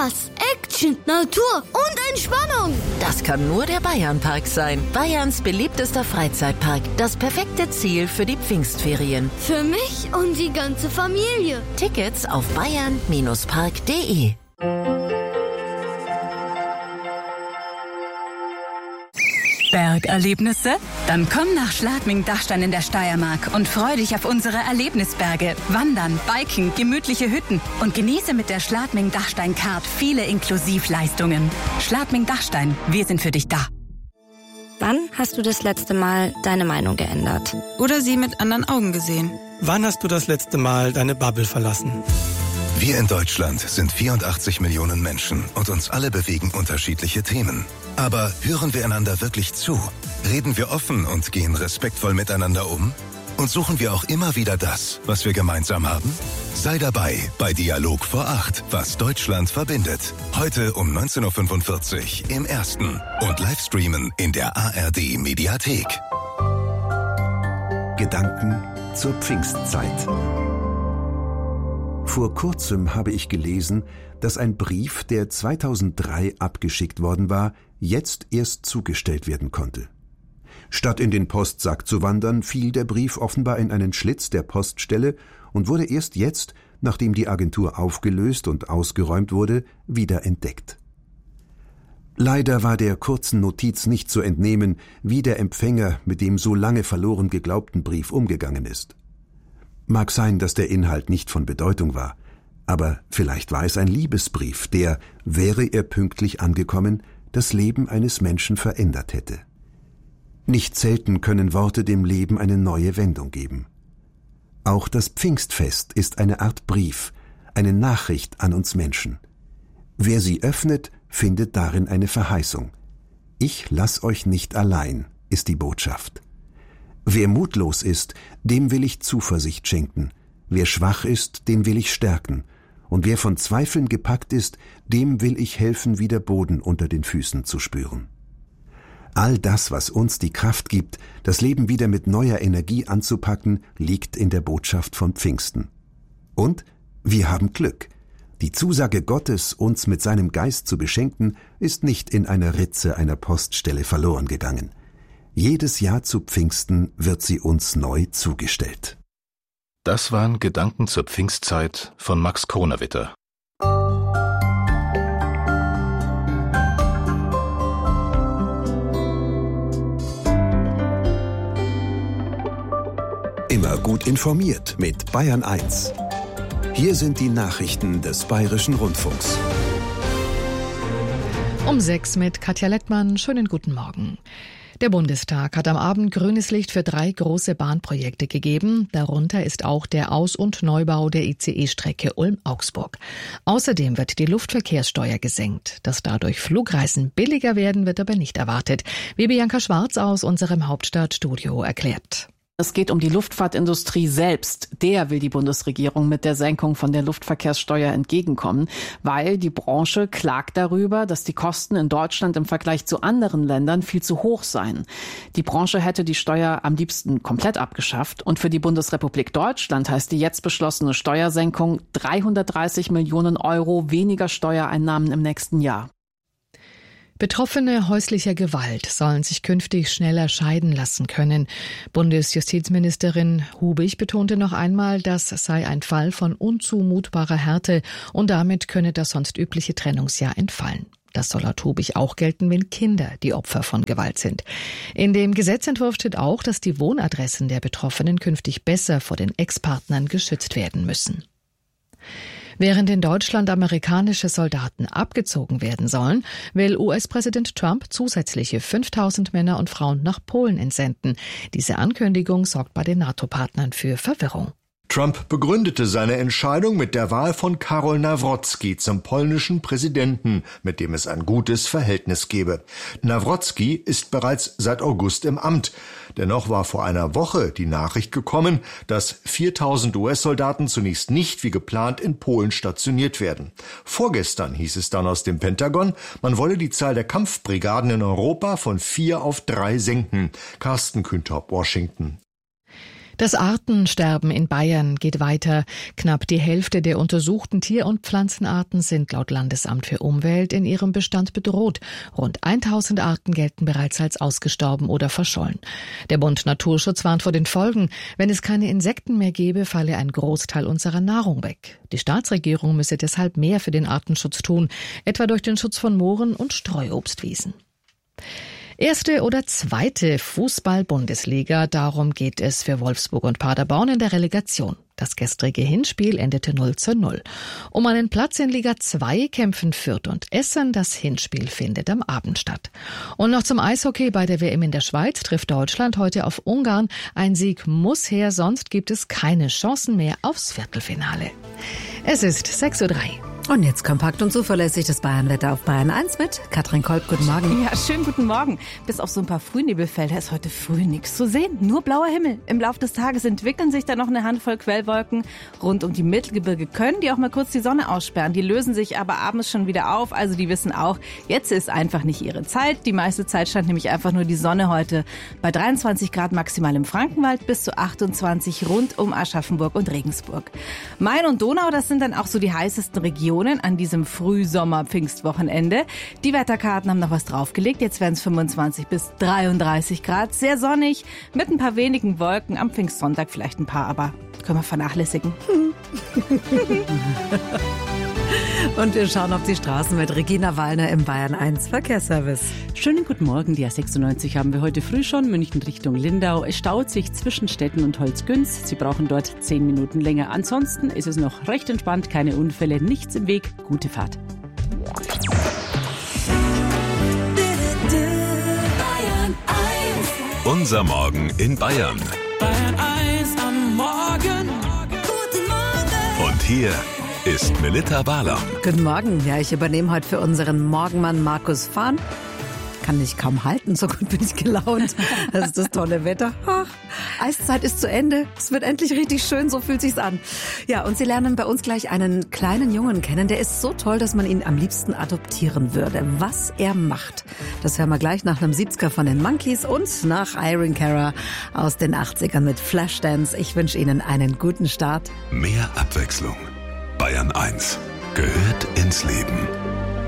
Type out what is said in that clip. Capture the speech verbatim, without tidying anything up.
Spaß, Action, Natur und Entspannung. Das kann nur der Bayernpark sein. Bayerns beliebtester Freizeitpark. Das perfekte Ziel für die Pfingstferien. Für mich und die ganze Familie. Tickets auf bayern Park punkt de. Bergerlebnisse? Dann komm nach Schladming-Dachstein in der Steiermark und freu dich auf unsere Erlebnisberge. Wandern, Biken, gemütliche Hütten und genieße mit der Schladming-Dachstein-Card viele Inklusivleistungen. Schladming-Dachstein, wir sind für dich da. Wann hast du das letzte Mal deine Meinung geändert? Oder sie mit anderen Augen gesehen? Wann hast du das letzte Mal deine Bubble verlassen? Wir in Deutschland sind vierundachtzig Millionen Menschen und uns alle bewegen unterschiedliche Themen. Aber hören wir einander wirklich zu? Reden wir offen und gehen respektvoll miteinander um? Und suchen wir auch immer wieder das, was wir gemeinsam haben? Sei dabei bei Dialog vor acht, was Deutschland verbindet. Heute um neunzehn Uhr fünfundvierzig im Ersten und Livestreamen in der A R D Mediathek. Gedanken zur Pfingstzeit. Vor kurzem habe ich gelesen, dass ein Brief, der zweitausenddrei abgeschickt worden war, jetzt erst zugestellt werden konnte. Statt in den Postsack zu wandern, fiel der Brief offenbar in einen Schlitz der Poststelle und wurde erst jetzt, nachdem die Agentur aufgelöst und ausgeräumt wurde, wieder entdeckt. Leider war der kurzen Notiz nicht zu entnehmen, wie der Empfänger mit dem so lange verloren geglaubten Brief umgegangen ist. Mag sein, dass der Inhalt nicht von Bedeutung war, aber vielleicht war es ein Liebesbrief, der, wäre er pünktlich angekommen, das Leben eines Menschen verändert hätte. Nicht selten können Worte dem Leben eine neue Wendung geben. Auch das Pfingstfest ist eine Art Brief, eine Nachricht an uns Menschen. Wer sie öffnet, findet darin eine Verheißung. Ich lass euch nicht allein, ist die Botschaft. Wer mutlos ist, dem will ich Zuversicht schenken. Wer schwach ist, den will ich stärken. Und wer von Zweifeln gepackt ist, dem will ich helfen, wieder Boden unter den Füßen zu spüren. All das, was uns die Kraft gibt, das Leben wieder mit neuer Energie anzupacken, liegt in der Botschaft von Pfingsten. Und wir haben Glück. Die Zusage Gottes, uns mit seinem Geist zu beschenken, ist nicht in einer Ritze einer Poststelle verloren gegangen. Jedes Jahr zu Pfingsten wird sie uns neu zugestellt. Das waren Gedanken zur Pfingstzeit von Max Kronawitter. Immer gut informiert mit Bayern eins. Hier sind die Nachrichten des Bayerischen Rundfunks. Um sechs mit Katja Lettmann. Schönen guten Morgen. Der Bundestag hat am Abend grünes Licht für drei große Bahnprojekte gegeben. Darunter ist auch der Aus- und Neubau der I C E-Strecke Ulm-Augsburg. Außerdem wird die Luftverkehrssteuer gesenkt. Dass dadurch Flugreisen billiger werden, wird aber nicht erwartet, wie Bianca Schwarz aus unserem Hauptstadtstudio erklärt. Es geht um die Luftfahrtindustrie selbst. Der will die Bundesregierung mit der Senkung von der Luftverkehrssteuer entgegenkommen, weil die Branche klagt darüber, dass die Kosten in Deutschland im Vergleich zu anderen Ländern viel zu hoch seien. Die Branche hätte die Steuer am liebsten komplett abgeschafft und für die Bundesrepublik Deutschland heißt die jetzt beschlossene Steuersenkung dreihundertdreißig Millionen Euro weniger Steuereinnahmen im nächsten Jahr. Betroffene häuslicher Gewalt sollen sich künftig schneller scheiden lassen können. Bundesjustizministerin Hubig betonte noch einmal, das sei ein Fall von unzumutbarer Härte und damit könne das sonst übliche Trennungsjahr entfallen. Das soll laut Hubig auch gelten, wenn Kinder die Opfer von Gewalt sind. In dem Gesetzentwurf steht auch, dass die Wohnadressen der Betroffenen künftig besser vor den Ex-Partnern geschützt werden müssen. Während in Deutschland amerikanische Soldaten abgezogen werden sollen, will U S-Präsident Trump zusätzliche fünftausend Männer und Frauen nach Polen entsenden. Diese Ankündigung sorgt bei den NATO-Partnern für Verwirrung. Trump begründete seine Entscheidung mit der Wahl von Karol Nawrocki zum polnischen Präsidenten, mit dem es ein gutes Verhältnis gebe. Nawrocki ist bereits seit August im Amt. Dennoch war vor einer Woche die Nachricht gekommen, dass viertausend U S-Soldaten zunächst nicht wie geplant in Polen stationiert werden. Vorgestern hieß es dann aus dem Pentagon, man wolle die Zahl der Kampfbrigaden in Europa von vier auf drei senken. Carsten Kühntaub, Washington. Das Artensterben in Bayern geht weiter. Knapp die Hälfte der untersuchten Tier- und Pflanzenarten sind laut Landesamt für Umwelt in ihrem Bestand bedroht. Rund tausend Arten gelten bereits als ausgestorben oder verschollen. Der Bund Naturschutz warnt vor den Folgen. Wenn es keine Insekten mehr gäbe, falle ein Großteil unserer Nahrung weg. Die Staatsregierung müsse deshalb mehr für den Artenschutz tun, etwa durch den Schutz von Mooren und Streuobstwiesen. Erste oder zweite Fußball-Bundesliga, darum geht es für Wolfsburg und Paderborn in der Relegation. Das gestrige Hinspiel endete null zu null. Um einen Platz in Liga zwei kämpfen Fürth und Essen. Das Hinspiel findet am Abend statt. Und noch zum Eishockey. Bei der W M in der Schweiz trifft Deutschland heute auf Ungarn. Ein Sieg muss her, sonst gibt es keine Chancen mehr aufs Viertelfinale. Es ist sechs Uhr drei. Und jetzt kompakt und zuverlässig das Bayernwetter auf Bayern eins mit Katrin Kolb. Guten Morgen. Ja, schönen guten Morgen. Bis auf so ein paar Frühnebelfelder ist heute früh nichts zu sehen. Nur blauer Himmel. Im Laufe des Tages entwickeln sich dann noch eine Handvoll Quellwolken. Rund um die Mittelgebirge können die auch mal kurz die Sonne aussperren. Die lösen sich aber abends schon wieder auf. Also die wissen auch, jetzt ist einfach nicht ihre Zeit. Die meiste Zeit stand nämlich einfach nur die Sonne heute. Bei dreiundzwanzig Grad maximal im Frankenwald bis zu achtundzwanzig rund um Aschaffenburg und Regensburg. Main und Donau, das sind dann auch so die heißesten Regionen an diesem Frühsommer-Pfingstwochenende. Die Wetterkarten haben noch was draufgelegt. Jetzt werden es fünfundzwanzig bis dreiunddreißig Grad. Sehr sonnig, mit ein paar wenigen Wolken. Am Pfingstsonntag vielleicht ein paar, aber können wir vernachlässigen. Und wir schauen auf die Straßen mit Regina Wallner im Bayern eins Verkehrsservice. Schönen guten Morgen. Die A sechsundneunzig haben wir heute früh schon. München Richtung Lindau. Es staut sich zwischen Stetten und Holzgünz. Sie brauchen dort zehn Minuten länger. Ansonsten ist es noch recht entspannt. Keine Unfälle, nichts im Weg. Gute Fahrt. Unser Morgen in Bayern. Bayern eins am Morgen. Guten Morgen. Und hier ist Melitta Barlaam. Guten Morgen. Ja, ich übernehme heute für unseren Morgenmann Markus Fahn. Kann mich kaum halten, so gut bin ich gelaunt. Das ist das tolle Wetter. Ach, Eiszeit ist zu Ende. Es wird endlich richtig schön, so fühlt sich's an. Ja, und Sie lernen bei uns gleich einen kleinen Jungen kennen. Der ist so toll, dass man ihn am liebsten adoptieren würde. Was er macht, das hören wir gleich nach einem siebziger von den Monkees und nach Irene Cara aus den achtzigern mit Flashdance. Ich wünsche Ihnen einen guten Start. Mehr Abwechslung. Bayern eins gehört ins Leben.